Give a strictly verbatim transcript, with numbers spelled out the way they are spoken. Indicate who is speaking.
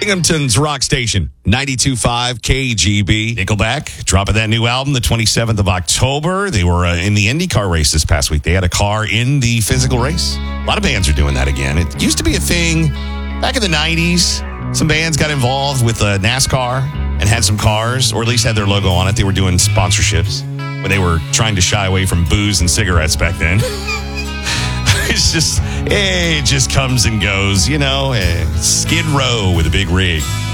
Speaker 1: Binghamton's rock station, ninety-two point five K G B. Nickelback dropping that new album the twenty-seventh of October. They were uh, in the IndyCar race this past week. They had a car in the physical race. A lot of bands are doing that again. It used to be a thing back in the nineties. Some bands got involved with uh, NASCAR and had some cars, or at least had their logo on it. They were doing sponsorships when they were trying to shy away from booze and cigarettes back then. It's just, it just comes and goes, you know. Skid Row with a big rig.